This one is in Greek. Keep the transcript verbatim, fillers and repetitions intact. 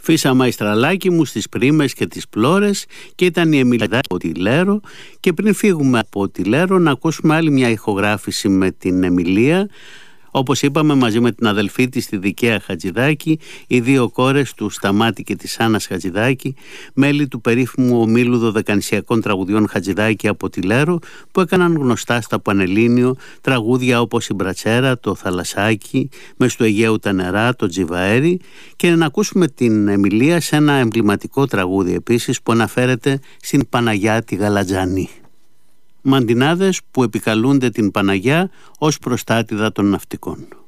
Φύσα μαϊστραλάκι μου στις πρίμες και τις πλώρες, και ήταν η Εμιλία από τη Λέρο. Και πριν φύγουμε από τη Λέρο να ακούσουμε άλλη μια ηχογράφηση με την Εμιλία, όπως είπαμε, μαζί με την αδελφή της τη Δικαία Χατζηδάκη, οι δύο κόρες του Σταμάτη και της Άννας Χατζηδάκη, μέλη του περίφημου ομίλου δωδεκανησιακών τραγουδιών Χατζηδάκη από τη Λέρο, που έκαναν γνωστά στα Πανελλήνιο τραγούδια όπως η Μπρατσέρα, το Θαλασσάκι, μες του Αιγαίου τα νερά, το Τζιβαέρι, και να ακούσουμε την Εμιλία σε ένα εμβληματικό τραγούδι επίσης που αναφέρεται στην Παναγιά τη Γαλατζανή. Μαντινάδες που επικαλούνται την Παναγιά ως προστάτηδα των ναυτικών.